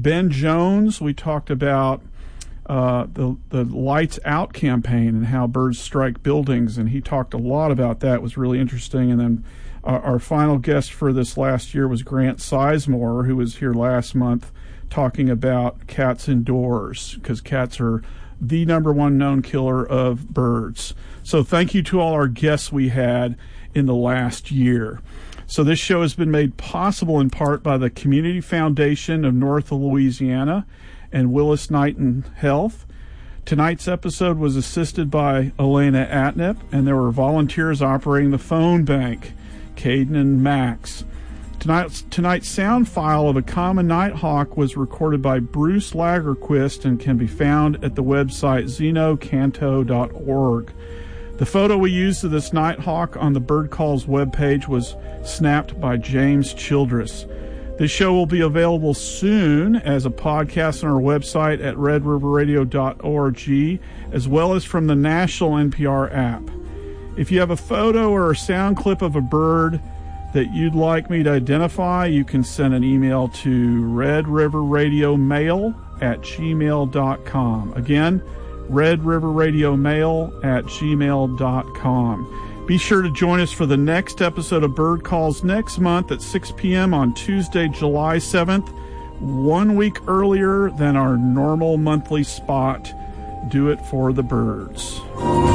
Ben Jones, we talked about the Lights Out campaign and how birds strike buildings, and he talked a lot about that. It was really interesting. And then our final guest for this last year was Grant Sizemore, who was here last month talking about cats indoors, because cats are the number one known killer of birds. So thank you to all our guests we had in the last year. So this show has been made possible in part by the Community Foundation of North Louisiana and Willis Knighton Health. Tonight's episode was assisted by Elena Atnip, and there were volunteers operating the phone bank, Caden and Max. Tonight's sound file of A Common Nighthawk was recorded by Bruce Lagerquist and can be found at the website xenocanto.org. The photo we used of this nighthawk on the Bird Calls webpage was snapped by James Childress. This show will be available soon as a podcast on our website at redriverradio.org, as well as from the national NPR app. If you have a photo or a sound clip of a bird that you'd like me to identify, you can send an email to redriverradiomail@gmail.com. Again, redriverradiomail@gmail.com. Be sure to join us for the next episode of Bird Calls next month at 6 p.m. on Tuesday, July 7th, 1 week earlier than our normal monthly spot, Do It for the Birds.